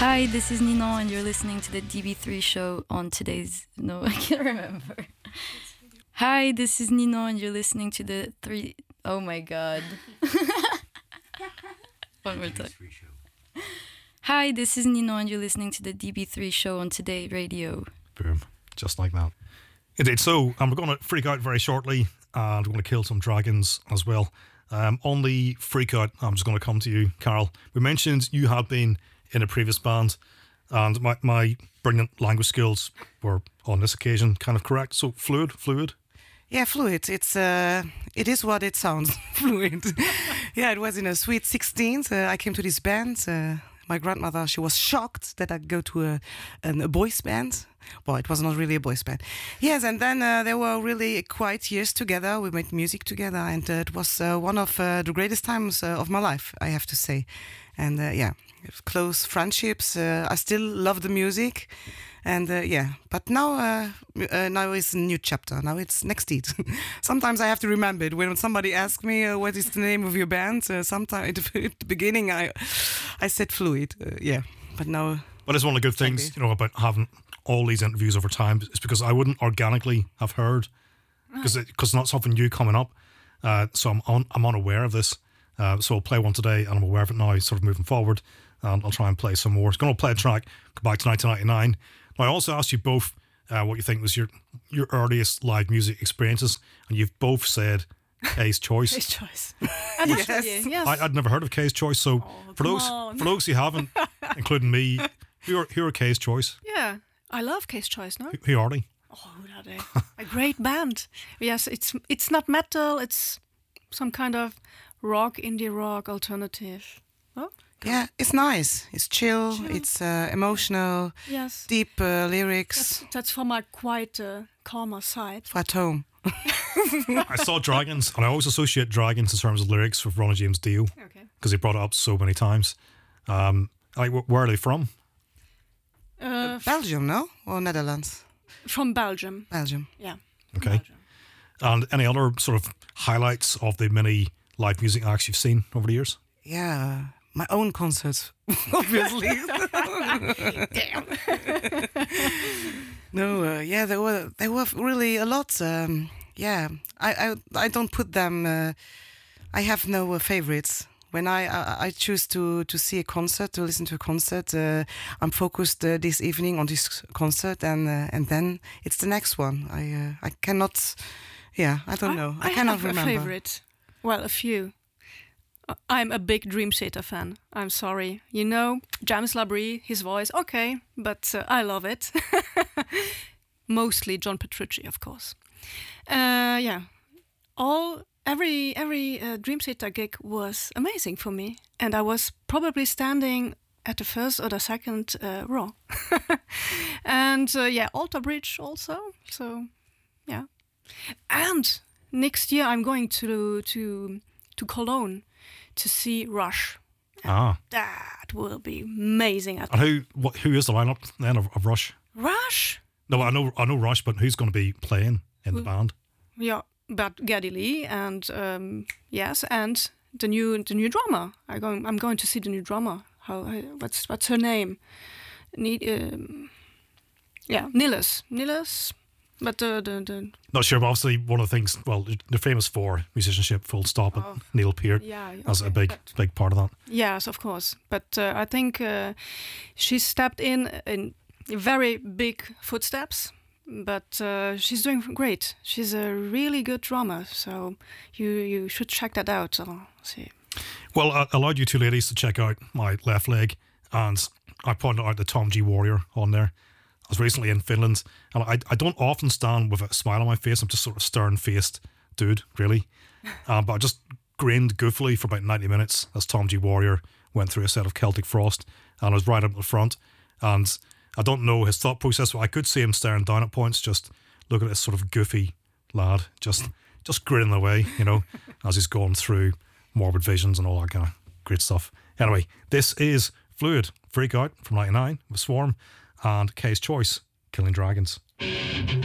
Hi, this is Ninon, and you're listening to the DB3 show on today's. No, I can't remember. Hi, this is Ninon, and you're listening to the three. Oh my god. One more time. Hi, this is Ninon, and you're listening to the DB3 show on Today Radio. Boom. Just like that. Indeed. So, we're going to freak out very shortly, and we're going to kill some dragons as well. On the freak out, I'm just going to come to you, Carol. We mentioned you had been in a previous band, and my brilliant language skills were on this occasion kind of correct. So fluid. Yeah, fluid. It is what it sounds. Fluid. Yeah, it was in a sweet 16s. I came to this band. My grandmother, she was shocked that I go to a boys band. Well, it was not really a boys band. Yes, and then there were really quiet years together. We made music together, and it was one of the greatest times of my life, I have to say. And close friendships. I still love the music, and but now it's a new chapter. Now it's Next Eat. Sometimes I have to remember it when somebody asks me what is the name of your band. Sometimes at the beginning I said Fluid. But now. But it's one of the good things, about having all these interviews over time. It's because I wouldn't organically have heard, because it's not something new coming up. So I'm unaware of this. So I'll play one today, and I'm aware of it now, sort of moving forward. And I'll try and play some more. It's going to play a track, go back to 1999. Now, I also asked you both what you think was your earliest live music experiences, and you've both said K's Choice. K's Choice. Yes. I'd never heard of K's Choice, so for those who haven't, including me, who are K's Choice? Yeah, I love K's Choice, no? Who are they? Oh, who are they? A great band. Yes, it's not metal, it's some kind of rock, indie rock, alternative. Oh? Yeah, it's nice. It's chill. It's emotional. Yes. Deep lyrics. That's for my quite calmer side. For at home. I saw Dragons, and I always associate Dragons in terms of lyrics with Ronnie James Dio. Okay. Because he brought it up so many times. Where are they from? Belgium, no? Or Netherlands? From Belgium. Belgium. Yeah. Okay. Belgium. And any other sort of highlights of the many live music acts you've seen over the years? Yeah, my own concerts, obviously. Damn. No, there were really a lot. I don't put them. I have no favorites. When I choose to see a concert, to listen to a concert, I'm focused this evening on this concert, and then it's the next one. I cannot. Yeah, I don't know. I cannot have remember. A favorite. Well, a few. I'm a big Dream Theater fan. I'm sorry. James Labrie, his voice, okay, but I love it. Mostly John Petrucci, of course. Every Dream Theater gig was amazing for me, and I was probably standing at the first or the second row. And Alter Bridge also. So, yeah. And next year I'm going to Cologne to see Rush. That will be amazing. And who is the lineup then of Rush? Rush? No, I know Rush, but who's going to be playing in the band? Yeah, but Geddy Lee and and the new drummer. I'm going to see the new drummer. What's her name? Nilles. But the not sure, but obviously one of the things. Well, they're famous for musicianship, full stop. And Neil Peart as a big part of that. Yes, of course. But I think she stepped in very big footsteps. But she's doing great. She's a really good drummer. So you should check that out. See. Well, I allowed you two ladies to check out my left leg, and I pointed out the Tom G Warrior on there. I was recently in Finland, and I don't often stand with a smile on my face. I'm just sort of stern-faced dude, really. But I just grinned goofily for about 90 minutes as Tom G Warrior went through a set of Celtic Frost, and I was right up at the front. And I don't know his thought process, but I could see him staring down at points, just looking at this sort of goofy lad, just grinning away, as he's going through morbid visions and all that kind of great stuff. Anyway, this is Fluid, Freak Out from 99 with Swarm, and K's Choice, Killing Dragons.